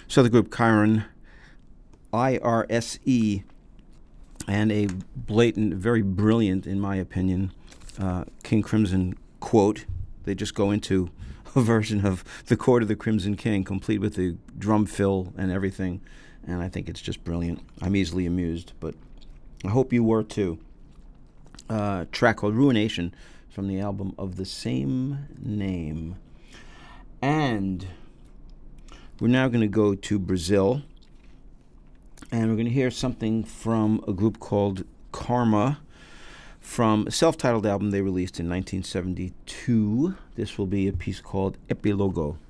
So the group Chiron, IRSE, and a blatant, very brilliant, in my opinion, King Crimson quote. They just go into a version of the Court of the Crimson King, complete with the drum fill and everything, and I think it's just brilliant. I'm easily amused, but I hope you were too. Track called Ruination from the album of the same name. And we're now going to go to Brazil, and we're going to hear something from a group called Karma from a self-titled album they released in 1972. This will be a piece called Epilogo.